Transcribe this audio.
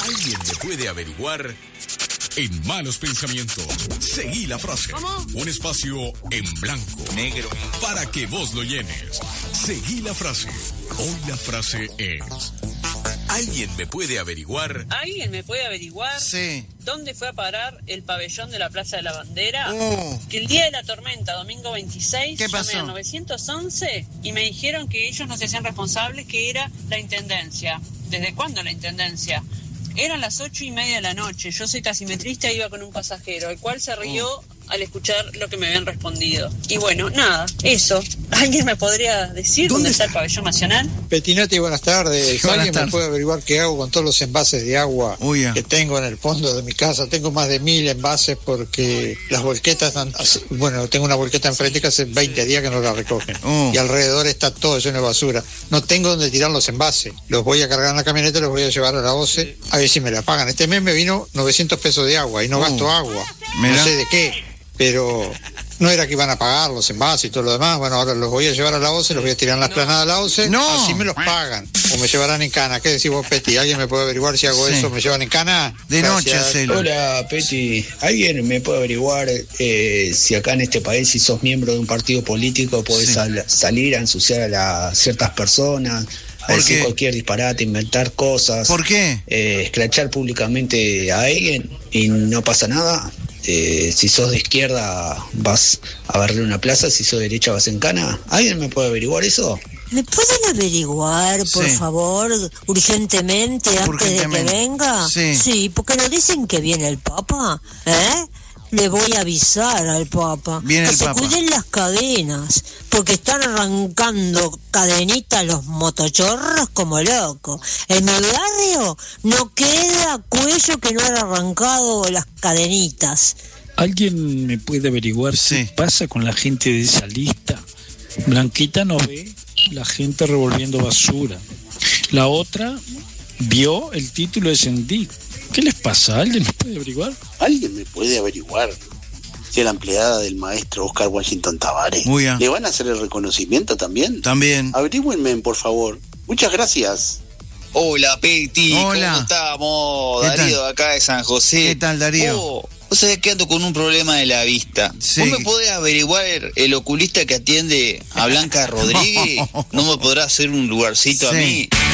¿Alguien me puede averiguar? En Malos Pensamientos, seguí la frase. ¿Cómo? Un espacio en blanco, negro, para que vos lo llenes. Seguí la frase. Hoy la frase es: ¿alguien me puede averiguar? ¿Alguien me puede averiguar? Sí. ¿Dónde fue a parar el pabellón de la Plaza de la Bandera? Que el día de la tormenta, domingo 26, ¿qué pasó? llamé al 911 y me dijeron que ellos no se hacían responsables, que era la intendencia. ¿Desde cuándo la intendencia? Eran las 8:30 de la noche. Yo soy taximetrista y iba con un pasajero, el cual se rió al escuchar lo que me habían respondido. Y bueno, nada, eso. ¿Alguien me podría decir dónde está el pabellón nacional? Petinotti, buenas tardes. ¿Alguien me puede averiguar qué hago con todos los envases de agua que tengo en el fondo de mi casa? Tengo más de 1000 envases porque las volquetas, bueno, tengo una volqueta enfrente que hace 20 días que no la recogen. Y alrededor está todo lleno de basura. No tengo donde tirar los envases. Los voy a cargar en la camioneta y los voy a llevar a la OCE a ver si me la pagan. Este mes me vino 900 pesos de agua y no gasto agua. No sé de qué, pero no era que iban a pagar los envases y todo lo demás. Bueno, ahora los voy a llevar a la OCE, los voy a tirar en la esplanada de la OCE, así me los pagan. O me llevarán en cana. ¿Qué decís vos, Peti? ¿Alguien me puede averiguar si hago eso? ¿Me llevan en cana? De noche, Celo. Hola, Peti. ¿Alguien me puede averiguar si acá en este país, si sos miembro de un partido político, podés salir a ensuciar a ciertas personas? A decir cualquier disparate, inventar cosas. ¿Por qué? Escrachar públicamente a alguien y no pasa nada. Si sos de izquierda vas a barrer una plaza, si sos de derecha vas en cana. ¿Alguien me puede averiguar eso? ¿Me pueden averiguar, por favor, urgentemente, antes de que venga? Sí, porque no dicen que viene el Papa, Le voy a avisar al Papa que se cuiden las cadenas, porque están arrancando cadenitas los motochorros como locos. En mi barrio no queda cuello que no haya arrancado las cadenitas. ¿Alguien me puede averiguar qué pasa con la gente de esa lista? Blanquita no ve la gente revolviendo basura. La otra vio el título de Sendik. ¿Qué les pasa? ¿Alguien me puede averiguar? ¿Alguien me puede averiguar si a la empleada del maestro Oscar Washington Tavares le van a hacer el reconocimiento también? También. Averígüenme, por favor. Muchas gracias. Hola, Peti. Hola. ¿Cómo estamos? Darío, acá de San José. ¿Qué tal, Darío? Vos sabés que ando con un problema de la vista. ¿Vos me podés averiguar el oculista que atiende a Blanca Rodríguez? ¿No me podrá hacer un lugarcito a mí?